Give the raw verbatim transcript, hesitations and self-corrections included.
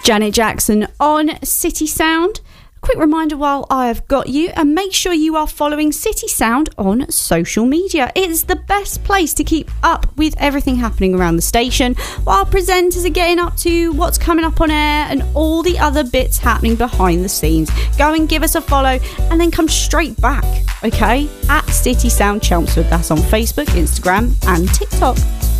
Janet Jackson on City Sound. Quick reminder while I have got you, and make sure you are following City Sound on social media. It's the best place to keep up with everything happening around the station, while presenters are getting up to what's coming up on air and all the other bits happening behind the scenes. Go and give us a follow and then come straight back, okay? At City Sound Chelmsford. That's on Facebook, Instagram and TikTok.